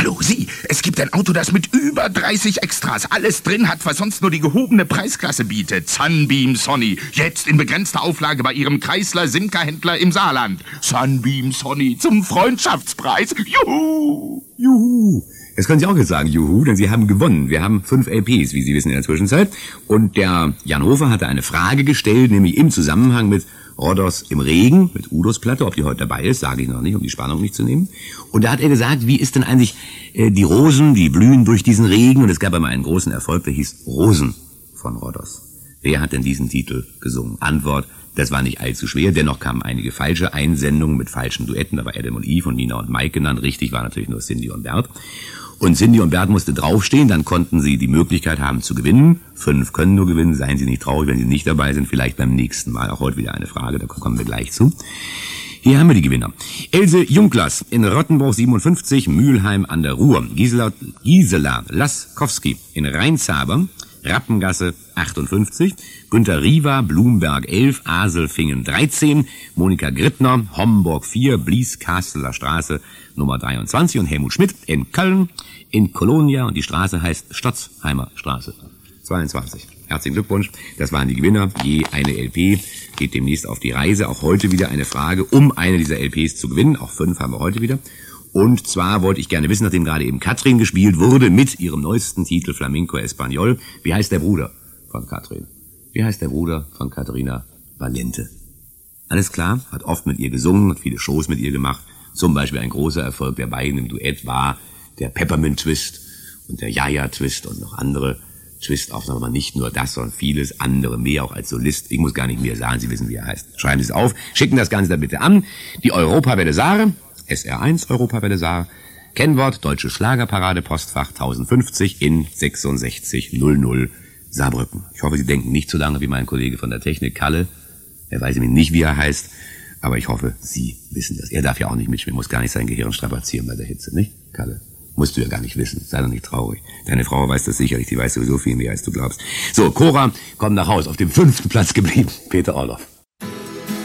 Hallo, Sie, es gibt ein Auto, das mit über 30 Extras alles drin hat, was sonst nur die gehobene Preisklasse bietet. Sunbeam Sonny, jetzt in begrenzter Auflage bei Ihrem Chrysler-Simca-Händler im Saarland. Sunbeam Sonny zum Freundschaftspreis. Juhu! Juhu! Das können Sie auch jetzt sagen, juhu, denn Sie haben gewonnen. Wir haben 5 LPs, wie Sie wissen, in der Zwischenzeit. Und der Jan Hofer hatte eine Frage gestellt, nämlich im Zusammenhang mit Rhodos im Regen, mit Udos Platte. Ob die heute dabei ist, sage ich noch nicht, um die Spannung nicht zu nehmen. Und da hat er gesagt, wie ist denn eigentlich die Rosen, die blühen durch diesen Regen? Und es gab einmal einen großen Erfolg, der hieß Rosen von Rhodos. Wer hat denn diesen Titel gesungen? Antwort: Das war nicht allzu schwer, dennoch kamen einige falsche Einsendungen mit falschen Duetten, da war Adam und Eve und Nina und Mike genannt. Richtig war natürlich nur Cindy und Bert. Und Cindy und Bert musste draufstehen, dann konnten sie die Möglichkeit haben zu gewinnen. 5 können nur gewinnen, seien Sie nicht traurig, wenn Sie nicht dabei sind, vielleicht beim nächsten Mal. Auch heute wieder eine Frage, da kommen wir gleich zu. Hier haben wir die Gewinner. Else Junglers in Rottenburg 57, Mülheim an der Ruhr. Gisela Laskowski in Rheinzaber, Rappengasse 58, Günter Riva, Blumberg 11, Aselfingen 13, Monika Grittner, Homburg 4, Blies-Kasteler Straße Nummer 23 und Helmut Schmidt in Köln, in Kolonia und die Straße heißt Stotzheimer Straße 22. Herzlichen Glückwunsch, das waren die Gewinner, je eine LP, geht demnächst auf die Reise. Auch heute wieder eine Frage, um eine dieser LPs zu gewinnen, auch 5 haben wir heute wieder. Und zwar wollte ich gerne wissen, nachdem gerade eben Katrin gespielt wurde mit ihrem neuesten Titel Flamenco Español, wie heißt der Bruder von Katrin? Wie heißt der Bruder von Katharina Valente? Alles klar, hat oft mit ihr gesungen, hat viele Shows mit ihr gemacht. Zum Beispiel ein großer Erfolg der beiden im Duett war der Peppermint Twist und der Jaja Twist und noch andere Twist-Aufnahmen, aber nicht nur das, sondern vieles andere mehr, auch als Solist. Ich muss gar nicht mehr sagen, Sie wissen, wie er heißt. Schreiben Sie es auf, schicken das Ganze da bitte an. Die Europawelle Saare, SR1 Europawelle Saar, Kennwort Deutsche Schlagerparade, Postfach 1050 in 6600 Saarbrücken. Ich hoffe, Sie denken nicht so lange wie mein Kollege von der Technik, Kalle. Er weiß nämlich nicht, wie er heißt, aber ich hoffe, Sie wissen das. Er darf ja auch nicht mitspielen, muss gar nicht sein Gehirn strapazieren bei der Hitze, nicht, Kalle? Musst du ja gar nicht wissen, sei doch nicht traurig. Deine Frau weiß das sicherlich, die weiß sowieso viel mehr, als du glaubst. So, Cora kommt nach Haus, auf dem 5. Platz geblieben, Peter Orloff.